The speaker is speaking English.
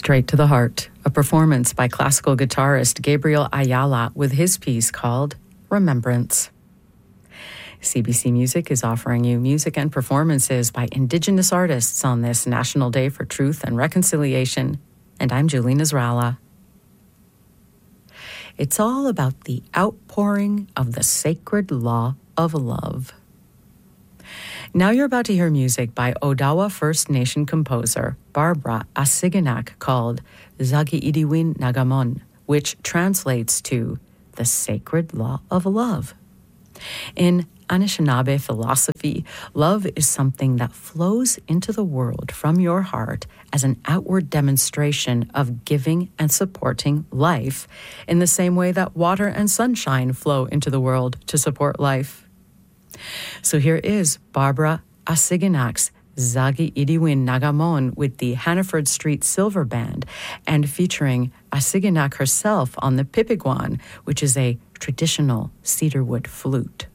Straight to the Heart, a performance by classical guitarist Gabriel Ayala with his piece called Remembrance. CBC Music is offering you music and performances by Indigenous artists on this National Day for Truth and Reconciliation, and I'm Julie Nasrallah. It's all about the outpouring of the sacred law of love. Now you're about to hear music by Odawa First Nation composer Barbara Asiganak called Zagi Idiwin Nagamon, which translates to the sacred law of love. In Anishinaabe philosophy, love is something that flows into the world from your heart as an outward demonstration of giving and supporting life, in the same way that water and sunshine flow into the world to support life. So here is Barbara Asiganak's Zagi Idiwin Nagamon with the Hannaford Street Silver Band and featuring Asiganak herself on the pipigwan, which is a traditional cedarwood flute.